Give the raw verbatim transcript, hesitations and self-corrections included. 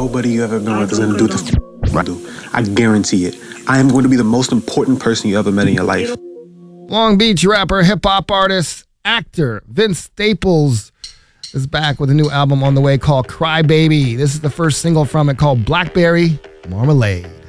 nobody you ever been with is gonna do the f- I do. I guarantee it. I am going to be the most important person you ever met in your life. Long Beach rapper, hip-hop artist, actor Vince Staples is back with a new album on the way called Cry Baby. This is the first single from it called Blackberry Marmalade.